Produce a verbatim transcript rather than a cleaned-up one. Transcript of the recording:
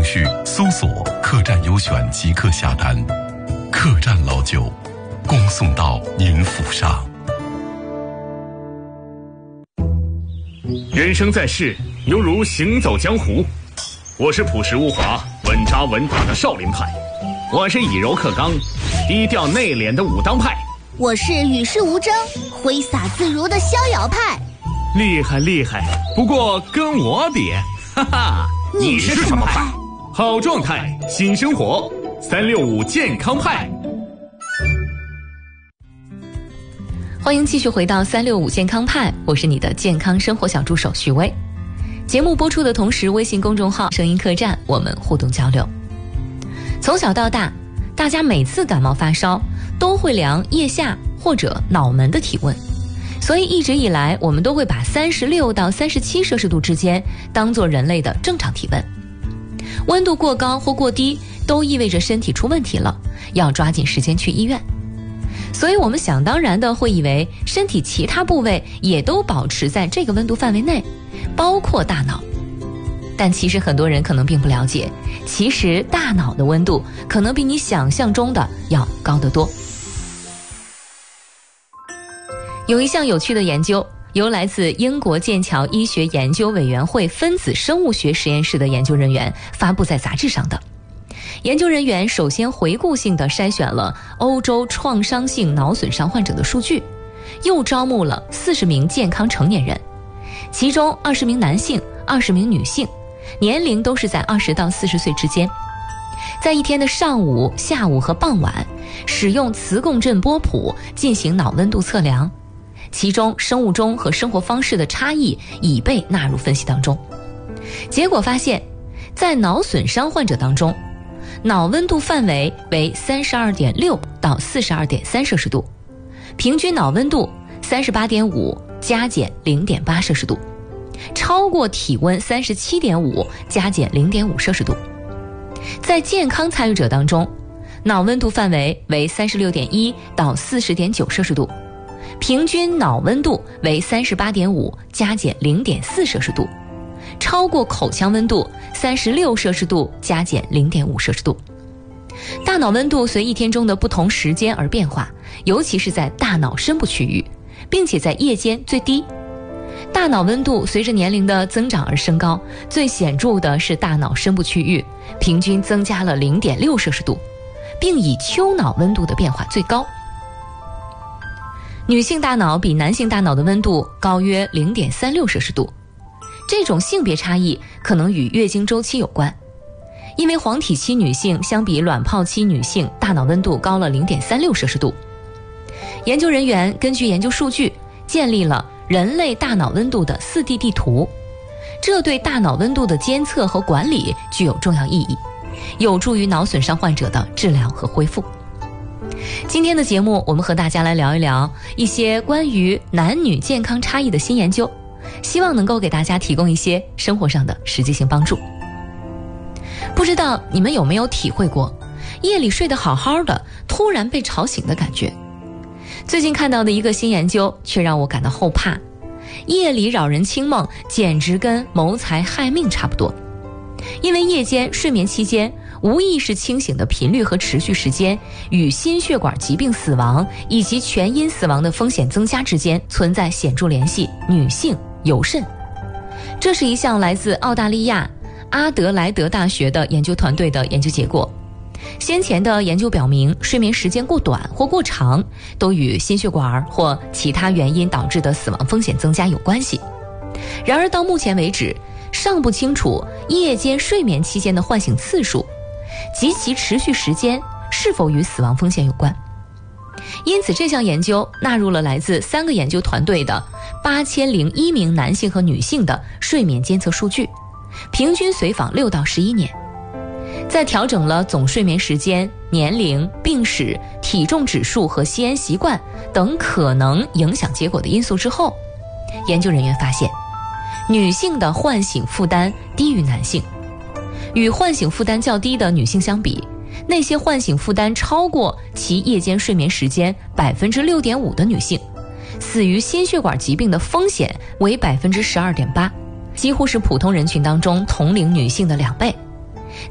程序搜索客栈优选即刻下单，客栈老酒，恭送到您府上。 人生在世，犹如行走江湖。我是朴实无华、稳扎稳打的少林派，我是以柔克刚、低调内敛的武当派， 我是与世无争、挥洒自如的逍遥派。 厉害厉害，不过跟我比，哈哈， 你是什么派？ 好状态，新生活，三六五健康派。 欢迎继续回到三六五健康派，我是你的健康生活小助手许巍。节目播出的同时，微信公众号声音客栈我们互动交流。从小到大，大家每次感冒发烧都会量腋下或者脑门的体温，所以一直以来我们都会把三十六到三十七摄氏度之间当作人类的正常体温。温度过高或过低都意味着身体出问题了，要抓紧时间去医院。所以我们想当然的会以为身体其他部位也都保持在这个温度范围内，包括大脑。但其实很多人可能并不了解，其实大脑的温度可能比你想象中的要高得多。有一项有趣的研究，由来自英国剑桥医学研究委员会分子生物学实验室的研究人员发布在杂志上的。研究人员首先回顾性地筛选了欧洲创伤性脑损伤患者的数据，又招募了四十名健康成年人，其中二十名男性，二十名女性，年龄都是在二十到四十岁之间。在一天的上午、下午和傍晚，使用磁共振波谱进行脑温度测量，其中生物钟和生活方式的差异已被纳入分析当中。结果发现，在脑损伤患者当中，脑温度范围为 三十二点六 到 四十二点三 摄氏度，平均脑温度 三十八点五 加减 零点八 摄氏度，超过体温 三十七点五 加减 零点五 摄氏度。在健康参与者当中，脑温度范围为 三十六点一 到 四十点九 摄氏度，平均脑温度为 三十八点五 加减 零点四 摄氏度，超过口腔温度三十六摄氏度加减 零点五 摄氏度。大脑温度随一天中的不同时间而变化，尤其是在大脑深部区域，并且在夜间最低。大脑温度随着年龄的增长而升高，最显著的是大脑深部区域，平均增加了 零点六 摄氏度，并以丘脑温度的变化最高。女性大脑比男性大脑的温度高约 零点三六 摄氏度，这种性别差异可能与月经周期有关，因为黄体期女性相比卵泡期女性大脑温度高了 零点三六 摄氏度。研究人员根据研究数据建立了人类大脑温度的 四 D 地图，这对大脑温度的监测和管理具有重要意义，有助于脑损伤患者的治疗和恢复。今天的节目，我们和大家来聊一聊一些关于男女健康差异的新研究，希望能够给大家提供一些生活上的实际性帮助。不知道你们有没有体会过，夜里睡得好好的，突然被吵醒的感觉？最近看到的一个新研究却让我感到后怕，夜里扰人清梦简直跟谋财害命差不多。因为夜间睡眠期间无意识清醒的频率和持续时间与心血管疾病死亡以及全因死亡的风险增加之间存在显著联系，女性尤甚。这是一项来自澳大利亚阿德莱德大学的研究团队的研究结果。先前的研究表明，睡眠时间过短或过长都与心血管或其他原因导致的死亡风险增加有关系。然而到目前为止，尚不清楚夜间睡眠期间的唤醒次数及其持续时间是否与死亡风险有关。因此这项研究纳入了来自三个研究团队的八千零一名男性和女性的睡眠监测数据，平均随访六到十一年。在调整了总睡眠时间、年龄、病史、体重指数和吸烟习惯等可能影响结果的因素之后，研究人员发现，女性的唤醒负担低于男性。与唤醒负担较低的女性相比，那些唤醒负担超过其夜间睡眠时间 百分之六点五 的女性，死于心血管疾病的风险为 百分之十二点八， 几乎是普通人群当中同龄女性的两倍。